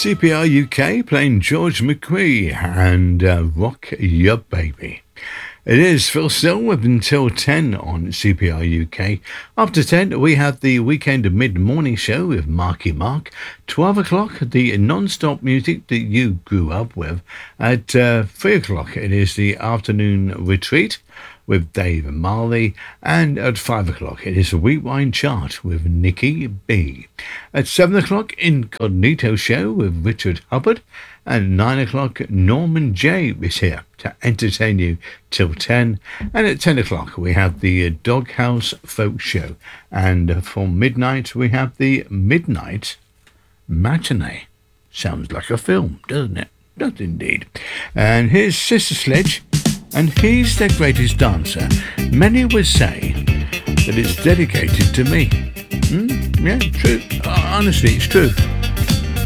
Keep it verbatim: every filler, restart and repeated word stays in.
C P R U K playing George McCree and uh, Rock Your Baby. It is Phil Stillwell until ten on C P R U K. After ten, we have the weekend mid-morning show with Marky Mark. twelve o'clock, the non-stop music that you grew up with. At uh, three o'clock, it is the afternoon retreat with Dave Marley. And at five o'clock, it is the Rewind Chart with Nikki B. At seven o'clock, Incognito Show with Richard Hubbard. At nine o'clock, Norman J is here to entertain you till ten. And at ten o'clock, we have the Doghouse Folk Show. And for midnight, we have the Midnight Matinee. Sounds like a film, doesn't it? Does indeed. And here's Sister Sledge, and he's their greatest dancer. Many would say that it's dedicated to me. Hmm? Yeah, true. Honestly, it's true.